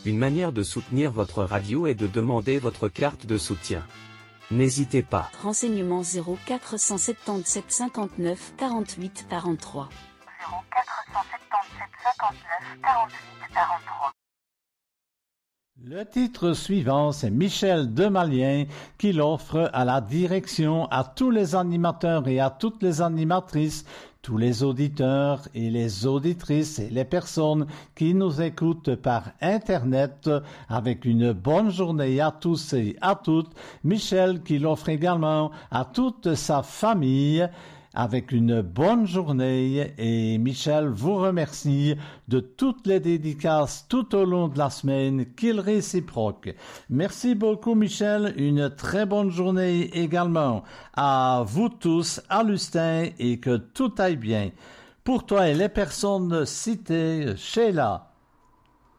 Une manière de soutenir votre radio est de demander votre carte de soutien. N'hésitez pas. Renseignements 0477 59 48 43. 0477 59 48 43. Le titre suivant, c'est Michel Demalien qui l'offre à la direction, à tous les animateurs et à toutes les animatrices, tous les auditeurs et les auditrices et les personnes qui nous écoutent par Internet, avec une bonne journée à tous et à toutes. Michel qui l'offre également à toute sa famille, avec une bonne journée, et Michel vous remercie de toutes les dédicaces tout au long de la semaine qu'il réciproque. Merci beaucoup Michel, une très bonne journée également à vous tous, à Lustin, et que tout aille bien. Pour toi et les personnes citées, Sheila,